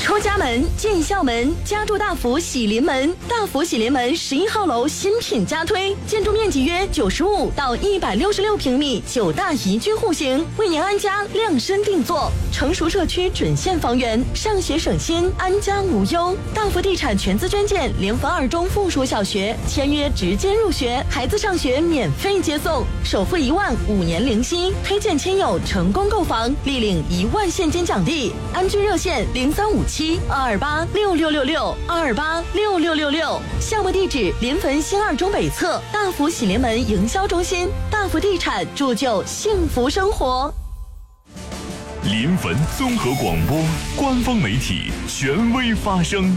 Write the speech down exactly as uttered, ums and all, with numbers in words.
出家门，进校门，家住大福喜临门。大福喜临门十一号楼新品加推，建筑面积约九十五到一百六十六平米，九大宜居户型，为您安家量身定做。成熟社区准现房源，上学省心，安家无忧。大福地产全资捐建联防二中附属小学，签约直接入学，孩子上学免费接送，首付一万，五年零息，推荐亲友成功购房，立领一万现金奖励。安居热线零三五七二二八六六六六二二八六六六六，项目地址临汾新二中北侧大福喜临门营销中心。大福地产铸就幸福生活。 临汾综合广播官方媒体，权威发声。